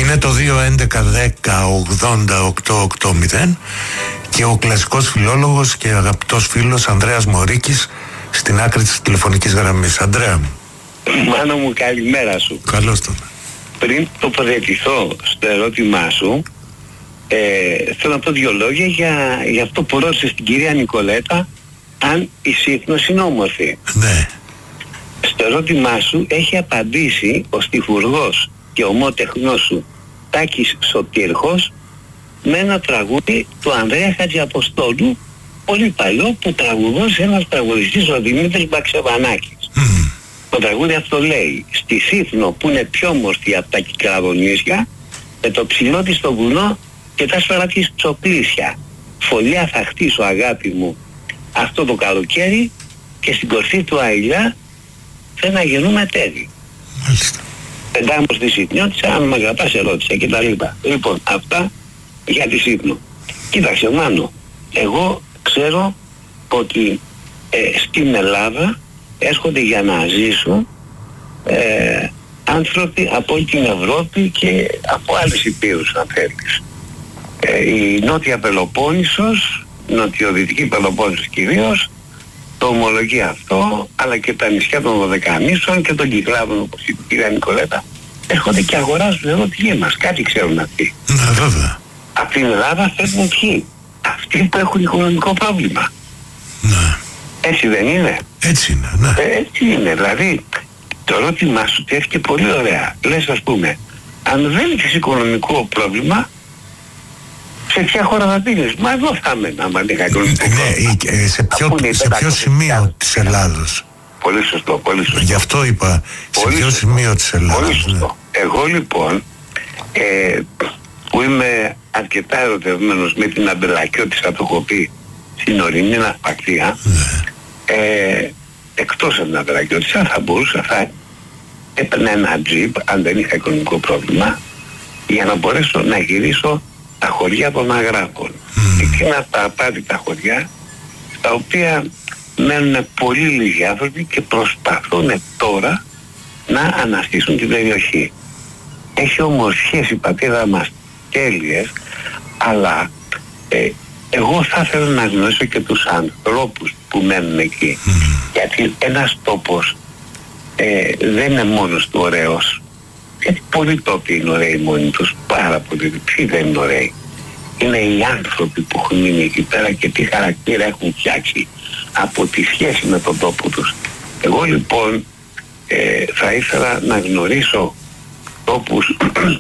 Είναι το 2-11-10-80-880 και ο κλασικός φιλόλογος και αγαπητός φίλος Ανδρέας Μωρίκης στην άκρη της τηλεφωνικής γραμμής. Ανδρέα μου. Μάνο μου, καλημέρα σου. Καλώς τον. Πριν τοποθετηθώ στο ερώτημά σου, θέλω να πω δύο λόγια για αυτό που ρώτησε την κυρία Νικολέτα, αν η Σύφνος είναι όμορφη. Ναι. Στο ερώτημά σου έχει απαντήσει ο στιχουργός και ομότεχνός σου Τάκης Σωτήρχος με ένα τραγούδι του Ανδρέα Χατζιαποστόλου, πολύ παλιό, που τραγουδούσε ένας τραγουδιστής, ο Δημήτρης Μπαξεβανάκης. Το τραγούδι αυτό λέει: στη Σύφνο που είναι πιο όμορφη από τα Κυκλαδονήσια, με το ψηλό της στο βουνό και τα σφαίρα της τσοκλήσια, φωλιά θα χτίσω αγάπη μου αυτό το καλοκαίρι και στην κορφή του αηλιά θέλω να γεννούμε τέρι. Μάλιστα. Πεντάμος στη Σύφνιώτησα, αν με αγαπάς ερώτησα και τα λοιπά. Λοιπόν, αυτά για τη Σύφνο. Κοίταξε Μάνο, εγώ ξέρω ότι στην Ελλάδα έρχονται για να ζήσουν άνθρωποι από όλη την Ευρώπη και από άλλες υπήρους, αν θέλεις. Η Νότια Πελοπόννησος, νοτιοδυτική Πελοπόννησος κυρίως, το ομολογεί αυτό, αλλά και τα νησιά των Δωδεκανήσων και των Κυκλάδων, όπως είπε η κυρία Νικολέτα, έρχονται και αγοράζουν εδώ τη γη μας. Κάτι ξέρουν αυτοί. Ναι, βέβαια. Από την Ελλάδα φεύγουν ποιοι? Αυτοί που έχουν οικονομικό πρόβλημα. Ναι. Έτσι δεν είναι? Έτσι είναι, ναι. Έτσι είναι. Δηλαδή, το ερώτημά σου τέθηκε πολύ ωραία. Λες, ας πούμε, αν δεν έχεις οικονομικό πρόβλημα, σε ποια χώρα θα πήγες? Μα εδώ θα έμενα, άμα δεν είχα οικονομικό πρόβλημα. Ναι, σε ποιο σημείο της Ελλάδος? Πολύ σωστό, πολύ σωστό. Γι' αυτό είπα, πολύ σε ποιο σωστό. σημείο της Ελλάδος. Πολύ σωστό. Ναι. Εγώ λοιπόν, που είμαι αρκετά ερωτευμένος με την Αμπελακιώτισσα, το έχω πει, στην ορεινή ναυπακτία, εκτός από την Αμπελακιώτισσα θα μπορούσα, θα έπαιρνα ένα τζιπ, αν δεν είχα οικονομικό πρόβλημα, για να μπορέσω να γυρίσω τα χωριά των Αγράφων. Εκείνα τα απάτητα χωριά, στα οποία μένουν πολύ λίγοι άνθρωποι και προσπαθούν τώρα να αναστήσουν την περιοχή. Έχει ομορφιές η πατρίδα μας τέλειες, αλλά εγώ θα ήθελα να γνωρίσω και τους ανθρώπους που μένουν εκεί. Γιατί ένας τόπος δεν είναι μόνος του ωραίος. Γιατί πολλοί τόποι είναι ωραίοι μόνοι τους, πάρα πολλοί. Ποιοι δεν είναι ωραίοι? Είναι οι άνθρωποι που έχουν μείνει εκεί πέρα και τι χαρακτήρα έχουν φτιάξει από τη σχέση με τον τόπο τους. Εγώ λοιπόν θα ήθελα να γνωρίσω τόπους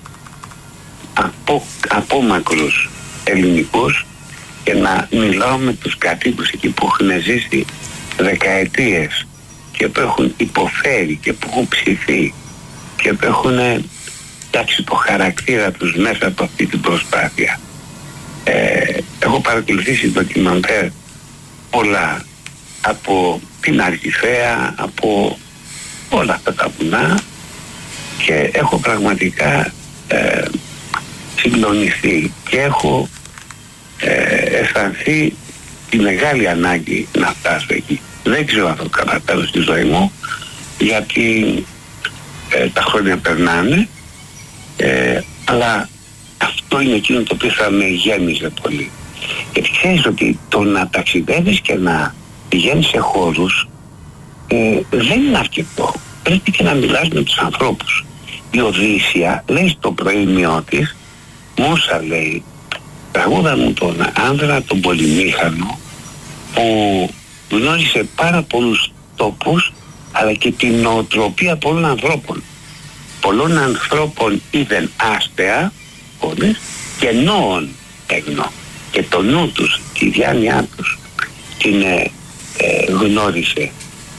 απόμακρους ελληνικούς και να μιλάω με τους κατοίκους εκεί που έχουν ζήσει δεκαετίες και που έχουν υποφέρει και που έχουν ψηθεί και που έχουν τάξει το χαρακτήρα τους μέσα από αυτή την προσπάθεια. Έχω παρακολουθήσει ντοκιμαντέρ πολλά από την Αρχιφαία, από όλα αυτά τα βουνά και έχω πραγματικά συγκλονιστεί και έχω αισθανθεί τη μεγάλη ανάγκη να φτάσω εκεί. Δεν ξέρω αν θα το καταφέρω στη ζωή μου, γιατί τα χρόνια περνάνε, αλλά αυτό είναι εκείνο το οποίο θα με γέμιζε πολύ. Γιατί ξέρεις ότι το να ταξιδεύεις και να πηγαίνεις σε χώρους δεν είναι αρκετό. Πρέπει και να μιλάς με τους ανθρώπους. Η Οδύσσια λέει στο προήμιό της, Μούσα λέει, τραγούδα μου τον άνδρα τον πολυμήχανο που γνώρισε πάρα πολλούς τόπους, αλλά και την νοοτροπία πολλών ανθρώπων. Πολλών ανθρώπων είδεν άστεα όλες και νόον έγνω και το νου τους, τη διάνοιά τους την γνώρισε.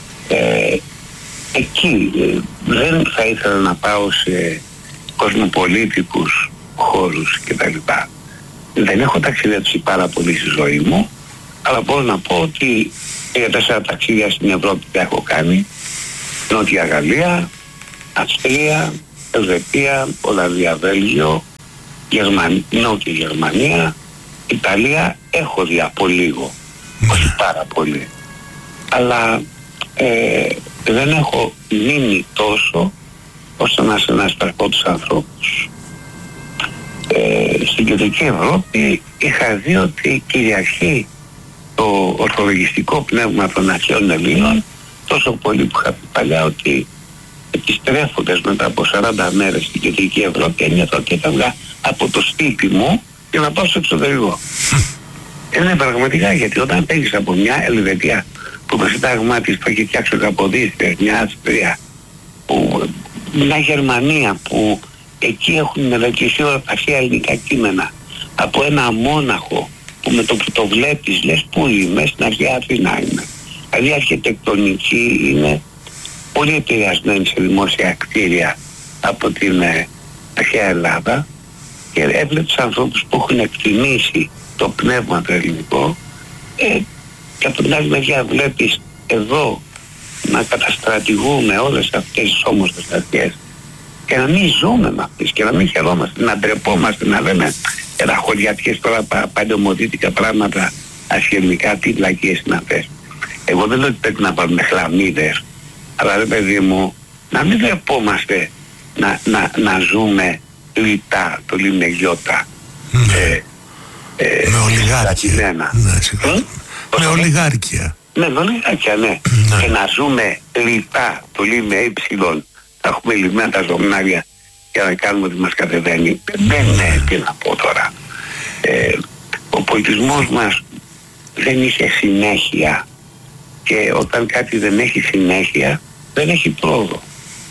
Εκεί δεν θα ήθελα να πάω σε κοσμοπολίτικους χώρους κτλ. Δεν έχω ταξιδέψει πάρα πολύ στη ζωή μου, αλλά μπορώ να πω ότι 4 ταξίδια στην Ευρώπη τα έχω κάνει. Νότια Γαλλία, Αυστρία, Ελβετία, Ολλανδία, Βέλγιο, Νότια Γερμανία, Ιταλία έχω δει από λίγο, όχι πάρα πολύ. Αλλά δεν έχω μείνει τόσο ώστε να συναστραφώ τους ανθρώπους. στην Κεντρική Ευρώπη είχα δει ότι κυριαρχεί το ορθολογιστικό πνεύμα των αρχαίων Ελλήνων τόσο πολύ που είχα πει παλιά ότι επιστρέφοντας μετά από 40 μέρες στην Κεντρική Ευρώπη ένιωθα ότι έφευγα από το σπίτι μου για να πάω στο εξωτερικό. Είναι πραγματικά, γιατί όταν παίρνεις από μια Ελβετία που το σύνταγμά της το έχει φτιάξει ο Καποδίστρια, μια Αυστρία, μια Γερμανία που εκεί έχουν μελετηθεί ορθασία ελληνικά κείμενα, από ένα Μόναχο που με το που το βλέπεις λες πού είμαι, στην αρχαία Αθήνα είμαι. Δηλαδή η αρχιτεκτονική είναι πολύ επηρεασμένη σε δημόσια κτίρια από την αρχαία Ελλάδα και έβλεπες ανθρώπους που έχουν εκτιμήσει το πνεύμα το ελληνικό και από την άλλη μεριά βλέπεις εδώ να καταστρατηγούμε όλες αυτές τις όμορφες αρχές και να μην ζούμε με αυτές και να μην χαιρόμαστε, να ντρεπόμαστε, να λέμε εραχωριατικές τώρα παντομοδίτικα πράγματα ασχελμικά, τι βλακίες είναι αυτές. Εγώ δεν λέω ότι πρέπει να πάρουμε χλαμίδες, αλλά ρε παιδί μου, να μην ντρεπόμαστε να ζούμε λιτά, το λέμε γιώτα. Με ολιγάρκια. Με ολιγάρκια. Ναι, με ολιγάρκια, ναι. Και να ζούμε λιτά, το λέμε ύψιλον. Θα έχουμε λιμένα τα ζωμνάρια για να κάνουμε ότι μας κατεβαίνει. Δεν είναι, τι να πω τώρα. Ο πολιτισμός μας δεν είχε συνέχεια και όταν κάτι δεν έχει συνέχεια δεν έχει πρόοδο.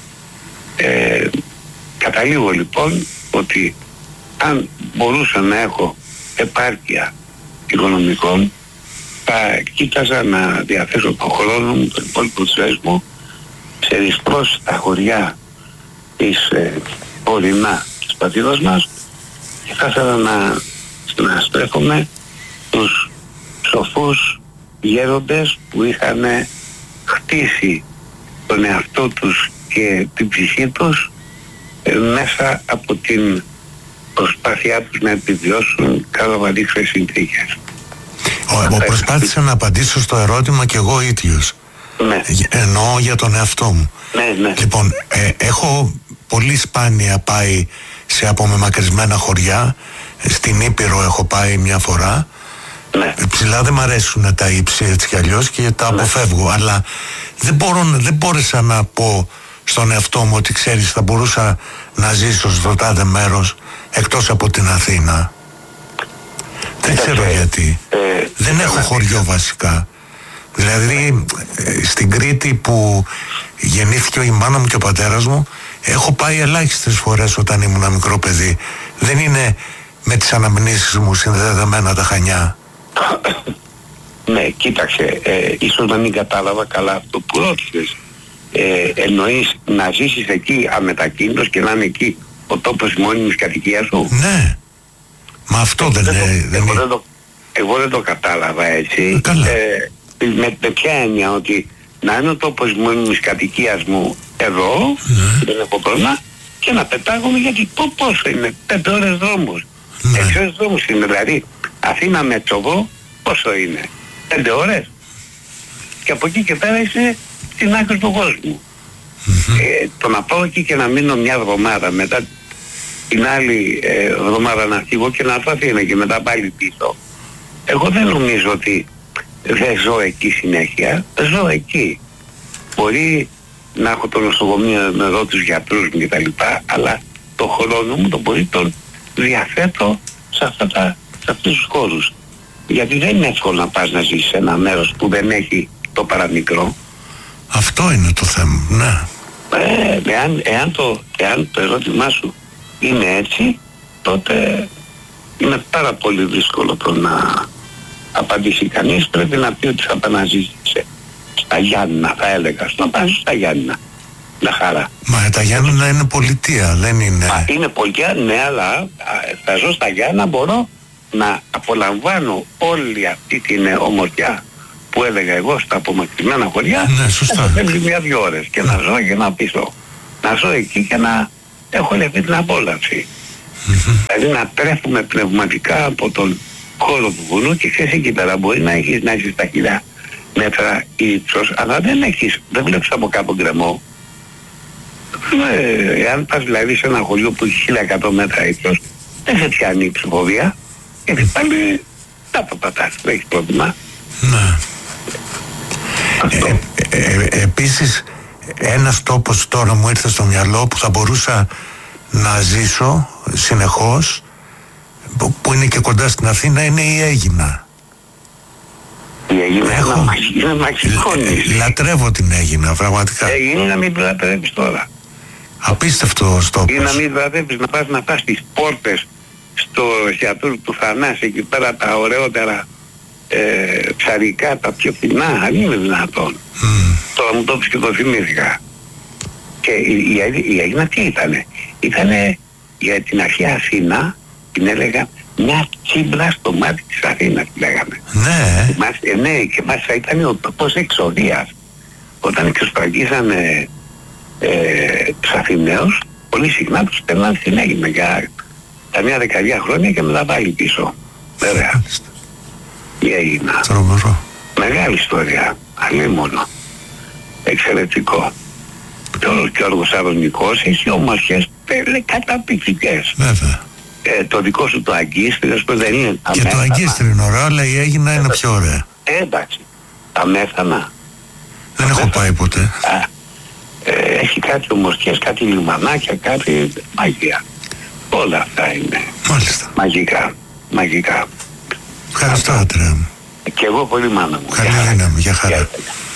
Καταλήγω λοιπόν ότι αν μπορούσα να έχω επάρκεια οικονομικών θα κοίταζα να διαθέσω τον χρόνο μου, τον υπόλοιπο της ζωής μου σε δυσπρόσιτα στα χωριά της ορεινά της πατρίδας μας και θα ήθελα να στρέφομαι τους σοφούς γέροντες που είχαν χτίσει τον εαυτό τους και την ψυχή τους μέσα από την προσπάθειά τους να επιβιώσουν κάτω από δύσκολες συνθήκες. Προσπάθησα να απαντήσω στο ερώτημα και εγώ ίδιος. Ναι. Εννοώ για τον εαυτό μου. Ναι. Λοιπόν, έχω πολύ σπάνια πάει σε απομεμακρυσμένα χωριά. Στην Ήπειρο έχω πάει μια φορά. Ναι. Ψηλά δεν μ' αρέσουν τα ύψη έτσι κι αλλιώς και τα αποφεύγω. Αλλά δεν μπόρεσα να πω στον εαυτό μου ότι ξέρεις θα μπορούσα να ζήσω στο τάδε μέρος εκτός από την Αθήνα. Δεν ξέρω γιατί. Δεν έχω χωριό βασικά. Δηλαδή στην Κρήτη που γεννήθηκε η μάνα μου και ο πατέρας μου έχω πάει ελάχιστες φορές όταν ήμουν μικρό παιδί. Δεν είναι με τις αναμνήσεις μου συνδεδεμένα τα Χανιά. Ναι, κοίταξε, ίσως να μην κατάλαβα καλά αυτό που ρώτησες. Εννοείς να ζήσεις εκεί αμετακίνητος και να είναι εκεί ο τόπος μόνιμης κατοικίας σου? Ναι. Μα αυτό δεν είναι. Εγώ δεν το κατάλαβα έτσι. Με ποια έννοια ότι να είναι ο τόπος μόνιμης κατοικίας μου εδώ, δεν έχω πρόβλημα, και να πετάγομαι γιατί πόσο είναι, 5 ώρες δρόμους. 6 ώρες δρόμους είναι, δηλαδή Αθήνα με Τσοβό πόσο είναι, 5 ώρες. Και από εκεί και πέρα είσαι στην άκρη του κόσμου. Το να πάω εκεί και να μείνω μια εβδομάδα, μετά την άλλη εβδομάδα να φύγω και να έρθω Αθήνα και μετά πάλι πίσω. Εγώ δεν νομίζω ότι δεν ζω εκεί συνέχεια, ζω εκεί. Μπορεί να έχω το νοσοκομείο με εδώ τους γιατρούς μου κτλ. Αλλά το χρόνο μου το πολύ τον διαθέτω σε αυτούς τους χώρους. Γιατί δεν είναι εύκολο να πας να ζεις σε ένα μέρος που δεν έχει το παραμικρό. Αυτό είναι το θέμα, ναι. Εάν το ερώτημά σου είναι έτσι, τότε είναι πάρα πολύ δύσκολο το να απαντήσει κανείς. Πρέπει να πει ότι θα πάει να ζήσει στα Γιάννηνα, θα έλεγα. Να πάει στα Γιάννηνα. Να χαρά. Μα τα Γιάννηνα είναι πολιτεία, δεν είναι. Είναι πολιτεία, ναι, αλλά θα ζω στα Γιάννηνα, μπορώ να απολαμβάνω όλη αυτή την ομορφιά που έλεγα εγώ στα απομακρυσμένα χωριά. Ναι, σωστά. Θέλει 1-2 ώρες και να ζω και να πίσω. Να ζω εκεί και να έχω αυτή την απόλαυση. Δηλαδή να τρέφουμε πνευματικά από τον χώρο του βουνού και ξέρεις εκεί πέρα μπορεί να έχεις στα 1000 μέτρα ύψος, αλλά δεν βλέπεις από κάπου γκρεμό. Εάν πας δηλαδή σε ένα χωριό που έχει 1100 μέτρα ύψος, δεν σε πιάνει η ψηφοβία, γιατί πάλι τα πατάς, δεν έχει πρόβλημα. Ναι. Επίσης, ένας τόπος τώρα μου ήρθε στο μυαλό που θα μπορούσα να ζήσω συνεχώς, που είναι και κοντά στην Αθήνα, είναι η Αίγινα. Η Αίγινα είναι μαξικό νησί. Λατρεύω την Αίγινα, πραγματικά. Είναι να μην λατρεύεις τώρα. Απίστευτο τόπος. Είναι να μην λατρεύεις, να πας στις πόρτες στο εστιατόριο του Θανάση, εκεί πέρα τα ωραιότερα ψαρικά, τα πιο φθηνά, αν είναι δυνατόν. Τώρα μου το έπεις και το θυμήθηκα. Και η Αίγινα τι ήτανε? Ήτανε για την αρχαία Αθήνα, την έλεγα μια τσίμπλα στο μάτι της Αθήνας, τη λέγαμε. Ναι. Ναι, και μάλιστα ήταν ο τόπος εξοδείας. Όταν εξωστραγγίζανε τους Αθηναίους, πολύ συχνά τους περνάνε στην Αίγινα για καμιά δεκαετία χρόνια και μετά πάλι πίσω. Βέβαια. Η Αίγινα. Τρομερό. Μεγάλη ιστορία. Αλίμονο. Εξαιρετικό. Και ο Γιώργος Αρωνικός, οι ομορφιές καταπληκτικές. Βέβαια. Το δικό σου το αγκίστρι, που δεν είναι τα και μέθανα. Το αγκίστρι είναι ωραίο, αλλά η Αίγινα είναι πιο ωραία. Εντάξει. Τα μέθανα. Δεν έχω πάει ποτέ. Έχει κάτι ομορφιές, κάτι λιμανάκια, κάτι μαγεία. Όλα αυτά είναι. Μάλιστα. Μαγικά. Μαγικά. Ευχαριστώ, άντρε μου. Και εγώ πολύ, μάνα μου. Καλή δύναμη, για χαρά.